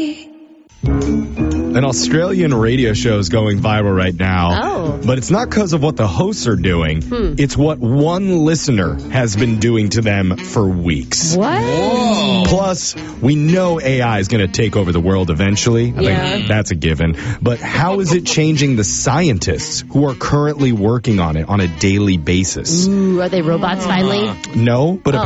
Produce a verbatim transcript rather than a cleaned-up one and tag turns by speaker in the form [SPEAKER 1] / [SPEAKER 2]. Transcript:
[SPEAKER 1] An Australian radio show is going viral right now.
[SPEAKER 2] Oh.
[SPEAKER 1] But it's not because of what the hosts are doing.
[SPEAKER 2] Hmm.
[SPEAKER 1] It's what one listener has been doing to them for weeks.
[SPEAKER 2] What?
[SPEAKER 3] Whoa.
[SPEAKER 1] Plus, we know A I is going to take over the world eventually. I
[SPEAKER 2] Yeah.
[SPEAKER 1] think that's a given. But how is it changing the scientists who are currently working on it on a daily basis?
[SPEAKER 2] Ooh, are they robots finally?
[SPEAKER 1] No, but
[SPEAKER 2] Oh.